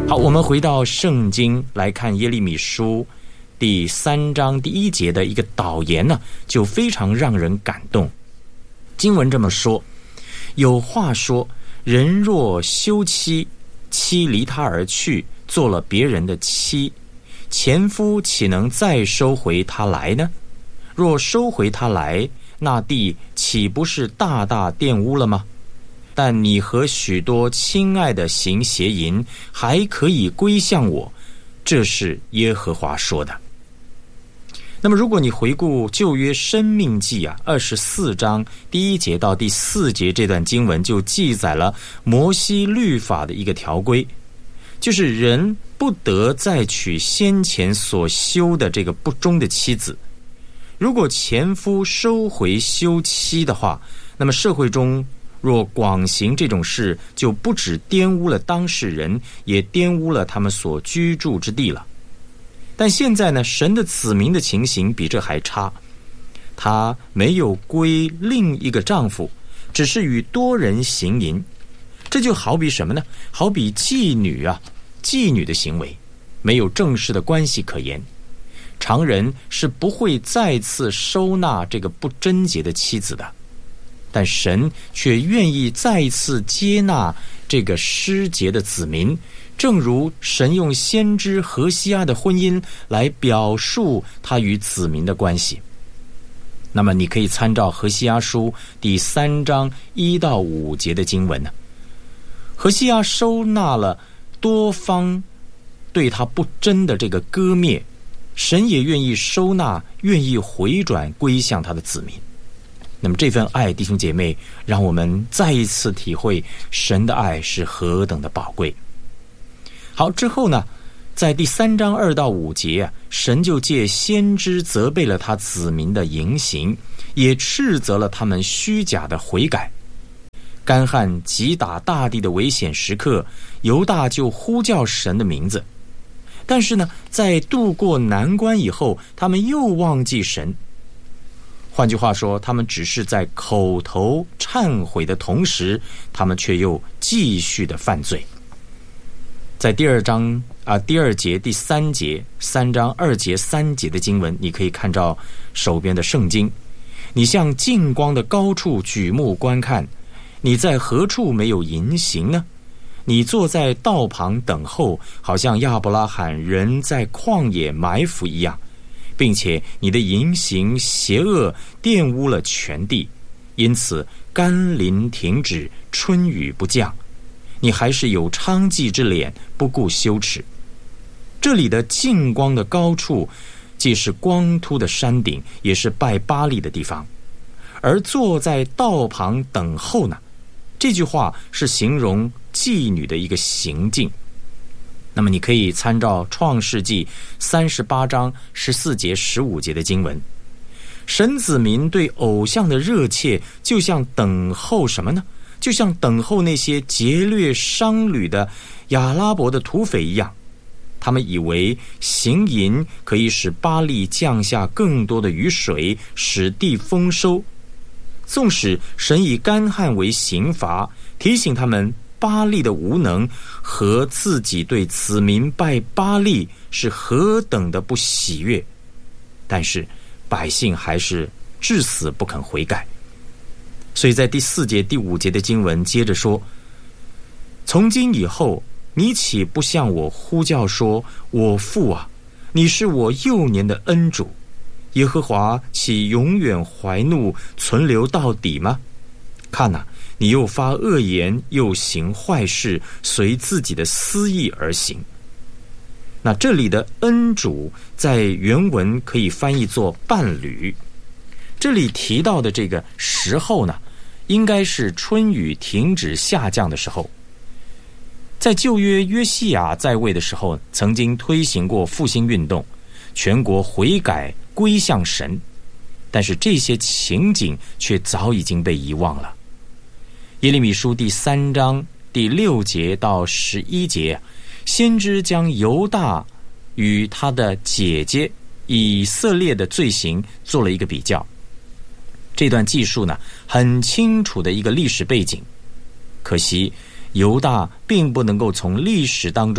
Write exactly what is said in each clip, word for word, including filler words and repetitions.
好，我们回到圣经来看耶利米书第三章第一节的一个导言呢，就非常让人感动。经文这么说：有话说，人若休妻，妻离他而去，做了别人的妻，前夫岂能再收回他来呢？若收回他来，那地岂不是大大玷污了吗？但你和许多亲爱的行邪淫，还可以归向我，这是耶和华说的。那么如果你回顾旧约申命记啊二十四章第一节到第四节，这段经文就记载了摩西律法的一个条规，就是人不得再娶先前所休的这个不忠的妻子。如果前夫收回休妻的话，那么社会中若广行这种事，就不只玷污了当事人，也玷污了他们所居住之地了。但现在呢，神的子民的情形比这还差，他没有归另一个丈夫，只是与多人行淫。这就好比什么呢？好比妓女啊，妓女的行为没有正式的关系可言，常人是不会再次收纳这个不贞洁的妻子的。但神却愿意再一次接纳这个失节的子民，正如神用先知何西阿的婚姻来表述他与子民的关系。那么你可以参照何西阿书第三章一到五节的经文呢。何西阿收纳了多方对他不贞的这个割灭，神也愿意收纳，愿意回转归向他的子民。那么这份爱，弟兄姐妹，让我们再一次体会神的爱是何等的宝贵。好，之后呢，在第三章二到五节啊，神就借先知责备了他子民的淫行，也斥责了他们虚假的悔改。干旱击打大地的危险时刻，犹大就呼叫神的名字，但是呢，在渡过难关以后，他们又忘记神。换句话说，他们只是在口头忏悔的同时，他们却又继续的犯罪。在第二章啊，第二节、第三节、三章二节、三节的经文，你可以看到手边的圣经。你向近光的高处举目观看，你在何处没有淫行呢？你坐在道旁等候，好像亚伯拉罕人在旷野埋伏一样，并且你的淫行邪恶玷污了全地，因此甘霖停止，春雨不降，你还是有娼妓之脸，不顾羞耻。这里的近光的高处，既是光秃的山顶，也是拜巴力的地方。而坐在道旁等候呢，这句话是形容妓女的一个行径。那么你可以参照创世纪三十八章十四节十五节的经文。神子民对偶像的热切，就像等候什么呢？就像等候那些劫掠商旅的亚拉伯的土匪一样。他们以为行淫可以使巴力降下更多的雨水，使地丰收。纵使神以干旱为刑罚，提醒他们巴力的无能和自己对子民拜巴力是何等的不喜悦，但是百姓还是至死不肯悔改。所以在第四节第五节的经文接着说，从今以后，你岂不向我呼叫说，我父啊，你是我幼年的恩主，耶和华岂永远怀怒存留到底吗？看哪、啊，你又发恶言，又行坏事，随自己的私意而行。那这里的恩主在原文可以翻译作伴侣。这里提到的这个时候呢，应该是春雨停止下降的时候。在旧约约西亚在位的时候，曾经推行过复兴运动，全国悔改归向神，但是这些情景却早已经被遗忘了。耶利米书第三章第六节到十一节，先知将犹大与他的姐姐以色列的罪行做了一个比较。这段记述呢，很清楚的一个历史背景。可惜犹大并不能够从历史当中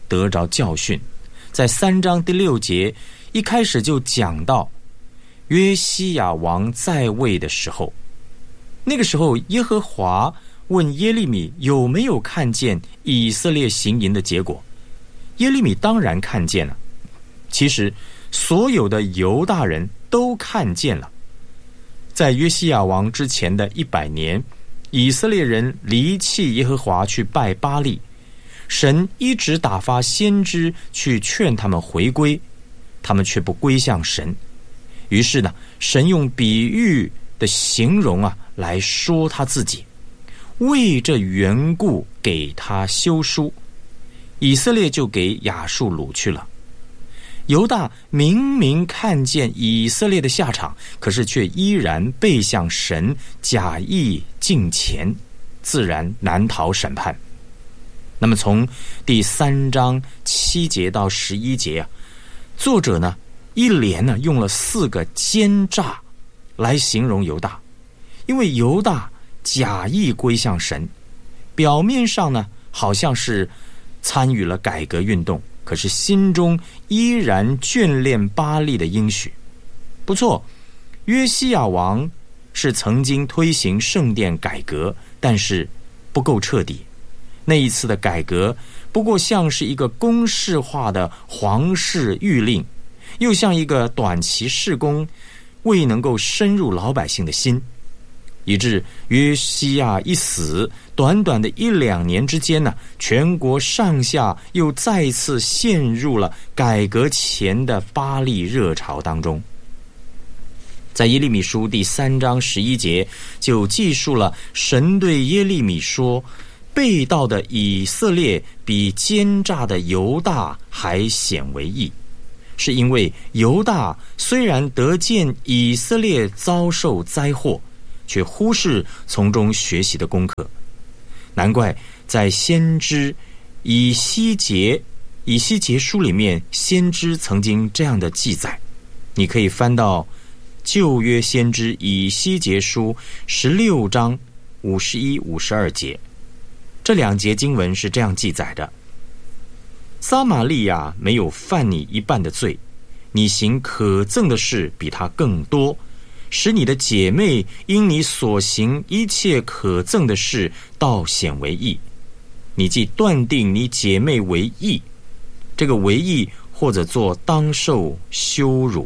得着教训。在三章第六节一开始就讲到约西亚王在位的时候，那个时候耶和华问耶利米有没有看见以色列行营的结果。耶利米当然看见了，其实所有的犹大人都看见了。在约西亚王之前的一百年，以色列人离弃耶和华去拜巴力，神一直打发先知去劝他们回归，他们却不归向神。于是呢，神用比喻的形容啊来说他自己，为这缘故给他休书，以色列就给亚述掳去了。犹大明明看见以色列的下场，可是却依然背向神，假意敬虔，自然难逃审判。那么从第三章七节到十一节啊，作者呢一连呢用了四个奸诈来形容犹大。因为犹大假意归向神，表面上呢好像是参与了改革运动，可是心中依然眷恋巴力的应许。不错，约西亚王是曾经推行圣殿改革，但是不够彻底。那一次的改革不过像是一个公式化的皇室谕令，又像一个短期事工，未能够深入老百姓的心，以致约西亚一死，短短的一两年之间呢，全国上下又再次陷入了改革前的巴力热潮当中。在耶利米书第三章十一节就记述了神对耶利米说，背道的以色列比奸诈的犹大还显为义，是因为犹大虽然得见以色列遭受灾祸，却忽视从中学习的功课。难怪在先知以西结以西结书里面，先知曾经这样的记载，你可以翻到旧约先知以西结书十六章五十一、五十二节，这两节经文是这样记载的：撒玛利亚没有犯你一半的罪，你行可憎的事比他更多，使你的姐妹因你所行一切可憎的事倒显为义。你既断定你姐妹为义，这个为义或者做当受羞辱，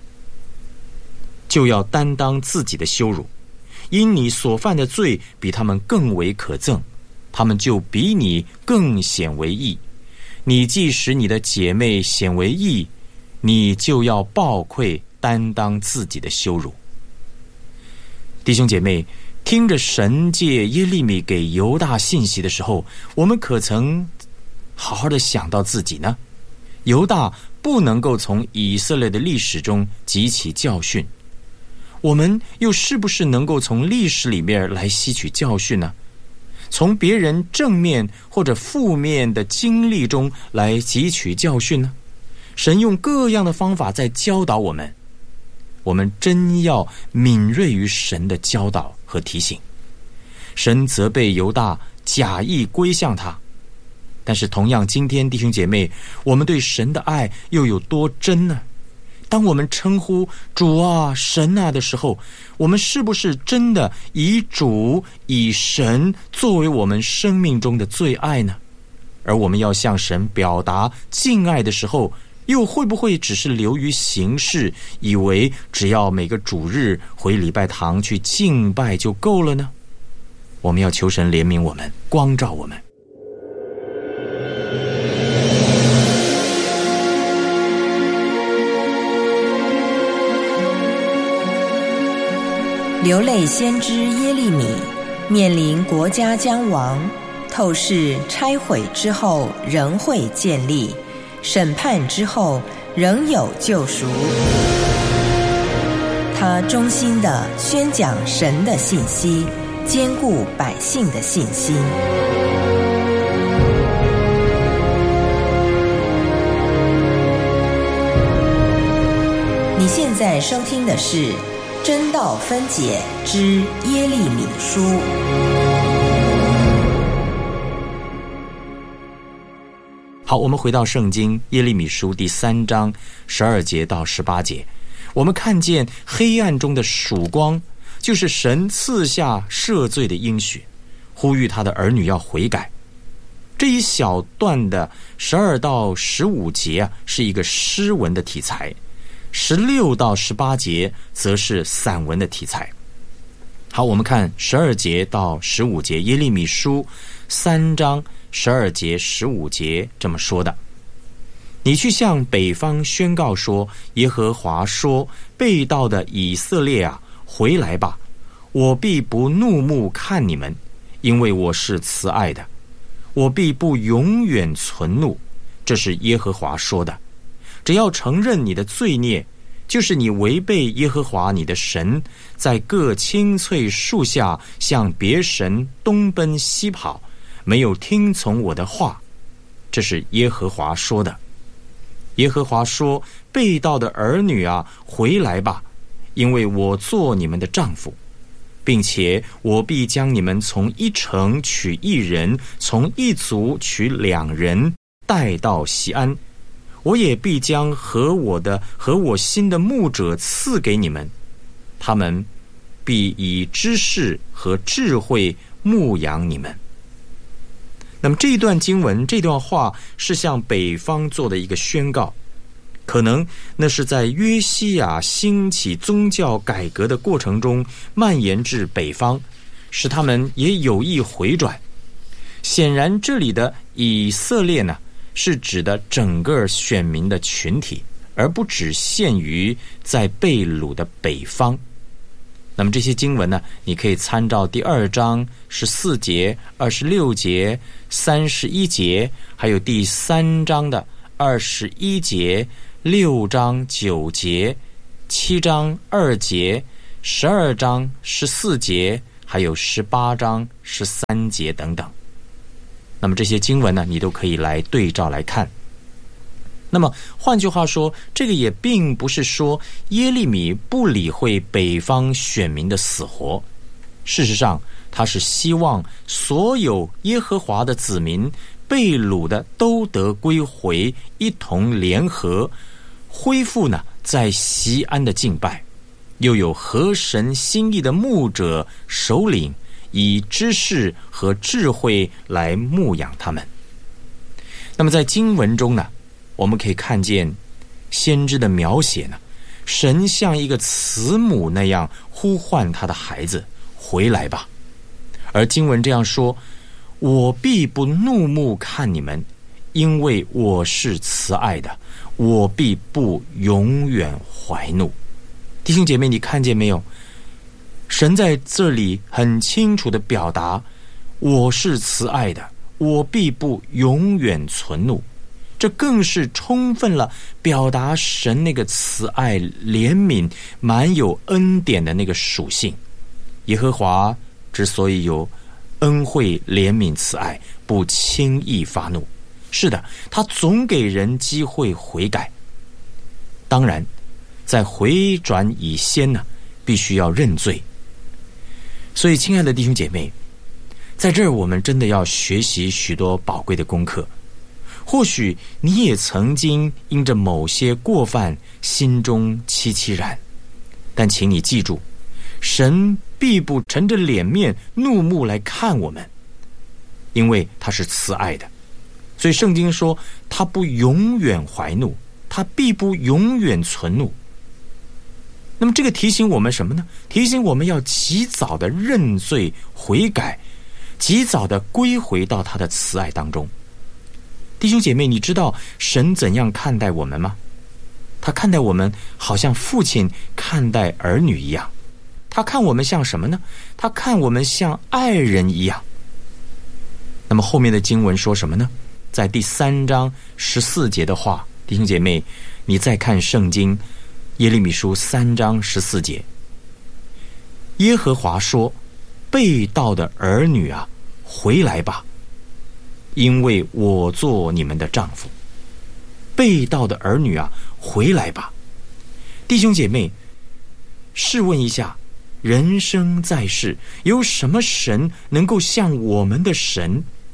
就要担当自己的羞辱，因你所犯的罪比他们更为可憎，他们就比你更显为义。你既使你的姐妹显为义，你就要抱愧担当自己的羞辱。弟兄姐妹，听着神借耶利米给犹大信息的时候，我们可曾好好的想到自己呢？犹大不能够从以色列的历史中汲取教训，我们又是不是能够从历史里面来吸取教训呢？从别人正面或者负面的经历中来汲取教训呢？神用各样的方法在教导我们，我们真要敏锐于神的教导和提醒。神责备犹大假意归向他，但是同样今天弟兄姐妹，我们对神的爱又有多真呢？当我们称呼主啊神啊的时候，我们是不是真的以主以神作为我们生命中的最爱呢？而我们要向神表达敬爱的时候，又会不会只是流于形式，以为只要每个主日回礼拜堂去敬拜就够了呢？我们要求神怜悯我们，光照我们。 流泪先知耶利米面临国家将亡，透视拆毁之后仍会建立，审判之后仍有救赎。他忠心地宣讲神的信息，坚固百姓的信心。你现在收听的是真道分解之耶利米书。 好，我们回到圣经耶利米书第三章十二节到十八节，我们看见黑暗中的曙光，就是神赐下赦罪的应许，呼吁他的儿女要悔改。这一小段的十二到十五节啊，是一个诗文的题材，十六到十八节则是散文的题材。好，我们看十二节到十五节，耶利米书三章十二节十五节这么说的：你去向北方宣告说，耶和华说，背道的以色列啊，回来吧，我必不怒目看你们，因为我是慈爱的，我必不永远存怒，这是耶和华说的。只要承认你的罪孽，就是你违背耶和华你的神，在各青翠树下向别神东奔西跑，没有听从我的话，这是耶和华说的。耶和华说，背道的儿女啊，回来吧，因为我做你们的丈夫，并且我必将你们从一城取一人，从一族取两人，带到锡安。我也必将和我的和我心的牧者赐给你们，他们必以知识和智慧牧养你们。那么这一段经文，这段话是向北方做的一个宣告，可能那是在约西亚兴起宗教改革的过程中蔓延至北方，使他们也有意回转。显然这里的以色列呢，是指的整个选民的群体，而不只限于在被掳的北方。那么这些经文呢，你可以参照第二章十四节、二十六节、三十一节，还有第三章的二十一节、六章九节、七章二节、十二章十四节，还有十八章十三节等等。那么这些经文呢，你都可以来对照来看。那么换句话说，这个也并不是说耶利米不理会北方选民的死活，事实上他是希望所有耶和华的子民被掳的都得归回，一同联合恢复呢在锡安的敬拜，又有合神心意的牧者首领，以知识和智慧来牧养他们。那么在经文中呢，我们可以看见先知的描写呢，神像一个慈母那样呼唤他的孩子，回来吧。而经文这样说，我必不怒目看你们，因为我是慈爱的，我必不永远怀怒。弟兄姐妹，你看见没有？神在这里很清楚地表达，我是慈爱的，我必不永远存怒。这更是充分了表达神那个慈爱、怜悯、满有恩典的那个属性。耶和华之所以有恩惠、怜悯、慈爱，不轻易发怒。是的，他总给人机会悔改。当然，在回转以先呢，必须要认罪。所以亲爱的弟兄姐妹，在这儿我们真的要学习许多宝贵的功课。或许你也曾经因着某些过犯心中戚戚然，但请你记住，神必不沉着脸面怒目来看我们，因为他是慈爱的。所以圣经说他不永远怀怒，他必不永远存怒。那么这个提醒我们什么呢？提醒我们要及早的认罪悔改，及早的归回到他的慈爱当中。弟兄姐妹，你知道神怎样看待我们吗？他看待我们好像父亲看待儿女一样。他看我们像什么呢？他看我们像爱人一样。那么后面的经文说什么呢？在第三章十四节的话，弟兄姐妹，你再看圣经耶利米书三章十四节，耶和华说，被盗的儿女啊，回来吧，因为我做你们的丈夫。被盗的儿女啊，回来吧。弟兄姐妹，试问一下，人生在世，有什么神能够像我们的神？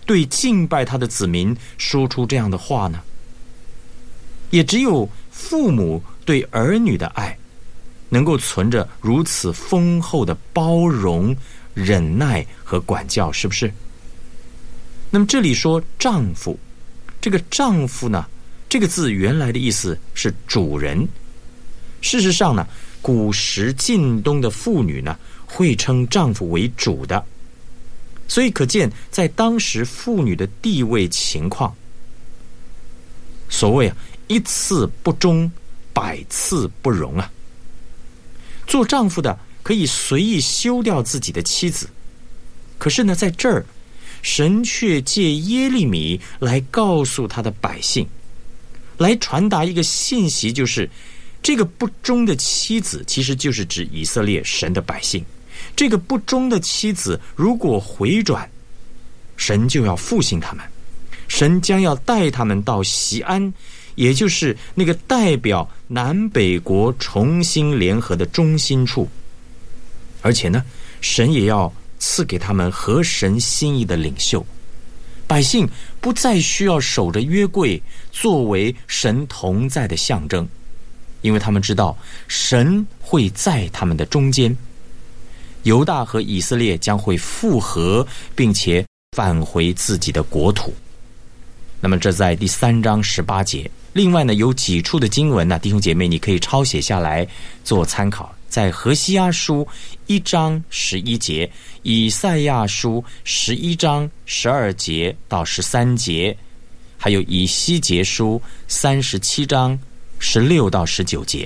对敬拜他的子民说出这样的话呢？也只有父母对儿女的爱，能够存着如此丰厚的包容、忍耐和管教，是不是？那么这里说丈夫，这个丈夫呢，这个字原来的意思是主人。事实上呢，古时晋东的妇女呢，会称丈夫为主的，所以可见在当时妇女的地位情况。所谓啊，一次不忠，百次不容啊。做丈夫的可以随意休掉自己的妻子，可是呢，在这儿神却借耶利米来告诉他的百姓，来传达一个信息，就是这个不忠的妻子其实就是指以色列神的百姓。这个不忠的妻子如果回转，神就要复兴他们，神将要带他们到锡安，也就是那个代表南北国重新联合的中心处。而且呢，神也要赐给他们合神心意的领袖，百姓不再需要守着约柜作为神同在的象征，因为他们知道神会在他们的中间。犹大和以色列将会复合，并且返回自己的国土。那么这在第三章十八节。另外呢，有几处的经文呢，弟兄姐妹你可以抄写下来做参考。在何西阿书一章十一节，以赛亚书十一章十二节到十三节，还有以西结书三十七章十六到十九节。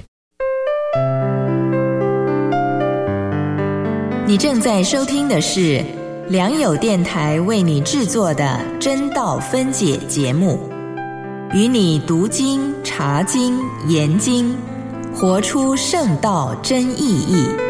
你正在收听的是良友电台为你制作的真道分解节目，与你读经、查经、研经，活出圣道真意义。